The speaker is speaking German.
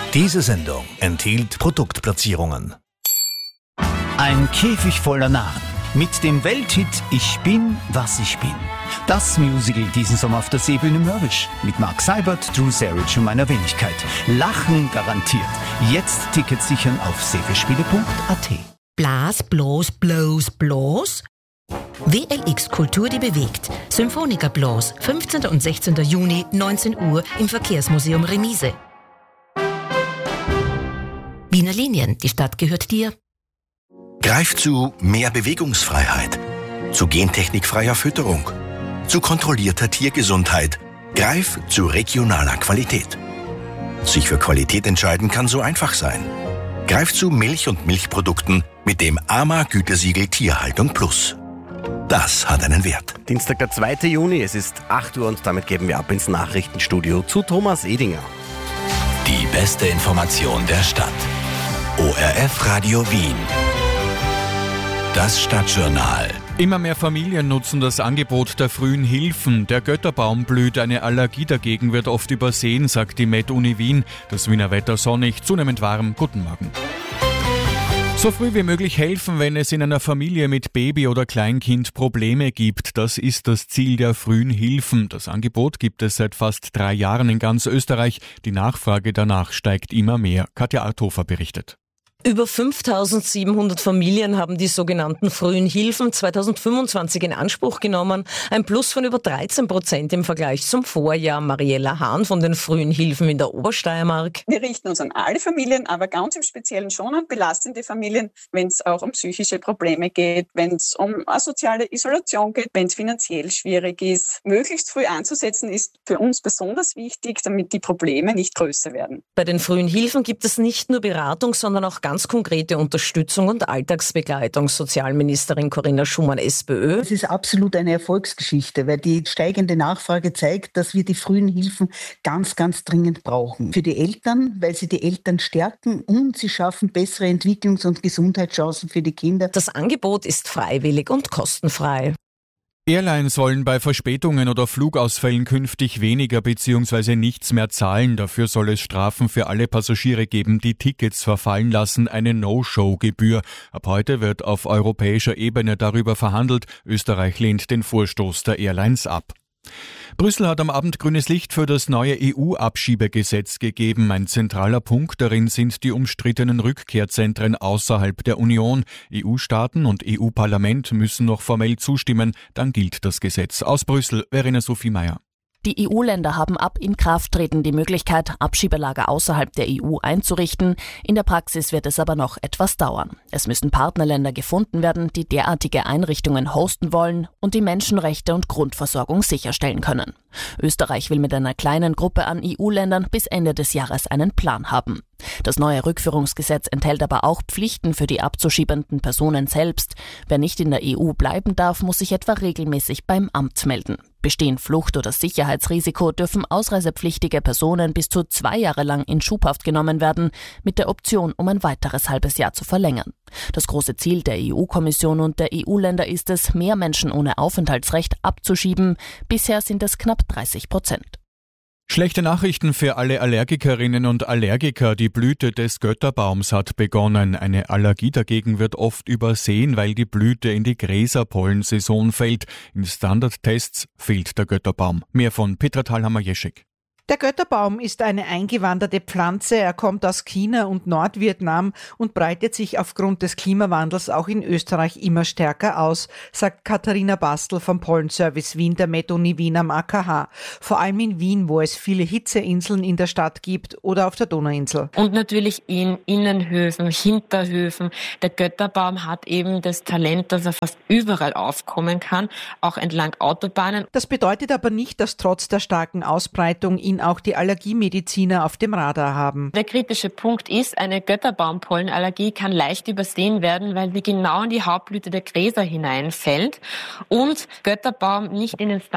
Diese Sendung enthielt Produktplatzierungen. Ein Käfig voller Narren mit dem Welthit Ich bin, was ich bin. Das Musical diesen Sommer auf der Seebühne Mörbisch mit Mark Seibert, Drew Sarich und meiner Wenigkeit. Lachen garantiert. Jetzt Tickets sichern auf seefespiele.at. Blas, bloß, bloß, bloß? WLX Kultur, die bewegt. Symphoniker Bloß, 15. und 16. Juni, 19 Uhr im Verkehrsmuseum Remise. Wiener Linien, die Stadt gehört dir. Greif zu mehr Bewegungsfreiheit, zu gentechnikfreier Fütterung, zu kontrollierter Tiergesundheit. Greif zu regionaler Qualität. Sich für Qualität entscheiden kann so einfach sein. Greif zu Milch und Milchprodukten mit dem AMA-Gütesiegel Tierhaltung Plus. Das hat einen Wert. Dienstag, der 2. Juni, es ist 8 Uhr und damit geben wir ab ins Nachrichtenstudio zu Thomas Edinger. Die beste Information der Stadt. ORF Radio Wien. Das Stadtjournal. Immer mehr Familien nutzen das Angebot der frühen Hilfen. Der Götterbaum blüht, eine Allergie dagegen wird oft übersehen, sagt die Med-Uni Wien. Das Wiener Wetter sonnig, zunehmend warm. Guten Morgen. So früh wie möglich helfen, wenn es in einer Familie mit Baby oder Kleinkind Probleme gibt. Das ist das Ziel der frühen Hilfen. Das Angebot gibt es seit fast 3 Jahren in ganz Österreich. Die Nachfrage danach steigt immer mehr. Katja Arthofer berichtet. Über 5.700 Familien haben die sogenannten frühen Hilfen 2025 in Anspruch genommen. Ein Plus von über 13% im Vergleich zum Vorjahr. Mariella Hahn von den frühen Hilfen in der Obersteiermark. Wir richten uns an alle Familien, aber ganz im Speziellen schon an belastende Familien, wenn es auch um psychische Probleme geht, wenn es um asoziale Isolation geht, wenn es finanziell schwierig ist. Möglichst früh anzusetzen ist für uns besonders wichtig, damit die Probleme nicht größer werden. Bei den frühen Hilfen gibt es nicht nur Beratung, sondern auch ganz konkrete Unterstützung und Alltagsbegleitung. Sozialministerin Corinna Schumann, SPÖ. Es ist absolut eine Erfolgsgeschichte, weil die steigende Nachfrage zeigt, dass wir die frühen Hilfen ganz, ganz dringend brauchen. Für die Eltern, weil sie die Eltern stärken und sie schaffen bessere Entwicklungs- und Gesundheitschancen für die Kinder. Das Angebot ist freiwillig und kostenfrei. Airlines sollen bei Verspätungen oder Flugausfällen künftig weniger bzw. nichts mehr zahlen. Dafür soll es Strafen für alle Passagiere geben, die Tickets verfallen lassen, eine No-Show-Gebühr. Ab heute wird auf europäischer Ebene darüber verhandelt. Österreich lehnt den Vorstoß der Airlines ab. Brüssel hat am Abend grünes Licht für das neue EU-Abschiebegesetz gegeben. Ein zentraler Punkt darin sind die umstrittenen Rückkehrzentren außerhalb der Union. EU-Staaten und EU-Parlament müssen noch formell zustimmen, dann gilt das Gesetz. Aus Brüssel, Verena Sophie Meyer. Die EU-Länder haben ab Inkrafttreten die Möglichkeit, Abschiebelager außerhalb der EU einzurichten. In der Praxis wird es aber noch etwas dauern. Es müssen Partnerländer gefunden werden, die derartige Einrichtungen hosten wollen und die Menschenrechte und Grundversorgung sicherstellen können. Österreich will mit einer kleinen Gruppe an EU-Ländern bis Ende des Jahres einen Plan haben. Das neue Rückführungsgesetz enthält aber auch Pflichten für die abzuschiebenden Personen selbst. Wer nicht in der EU bleiben darf, muss sich etwa regelmäßig beim Amt melden. Bestehen Flucht- oder Sicherheitsrisiko, dürfen ausreisepflichtige Personen bis zu 2 Jahre lang in Schubhaft genommen werden, mit der Option, um ein weiteres halbes Jahr zu verlängern. Das große Ziel der EU-Kommission und der EU-Länder ist es, mehr Menschen ohne Aufenthaltsrecht abzuschieben. Bisher sind es knapp 30%. Schlechte Nachrichten für alle Allergikerinnen und Allergiker. Die Blüte des Götterbaums hat begonnen. Eine Allergie dagegen wird oft übersehen, weil die Blüte in die Gräserpollensaison fällt. In Standardtests fehlt der Götterbaum. Mehr von Petra Thalhammer-Jeschek. Der Götterbaum ist eine eingewanderte Pflanze. Er kommt aus China und Nordvietnam und breitet sich aufgrund des Klimawandels auch in Österreich immer stärker aus, sagt Katharina Bastel vom Pollenservice Wien der Med-Uni Wien am AKH. Vor allem in Wien, wo es viele Hitzeinseln in der Stadt gibt oder auf der Donauinsel. Und natürlich in Innenhöfen, Hinterhöfen. Der Götterbaum hat eben das Talent, dass er fast überall aufkommen kann, auch entlang Autobahnen. Das bedeutet aber nicht, dass trotz der starken Ausbreitung ihn auch die Allergiemediziner auf dem Radar haben. Der kritische Punkt ist, eine Götterbaumpollenallergie kann leicht übersehen werden, weil sie genau in die Hauptblüte der Gräser hineinfällt und Götterbaum nicht in den